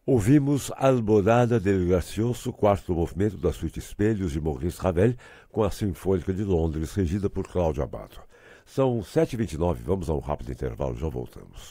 Ouvimos Alborada del Gracioso, quarto movimento da suíte Espelhos de Maurice Ravel, com a Sinfônica de Londres, regida por Cláudio Abbado. São 7h29, vamos a um rápido intervalo, já voltamos.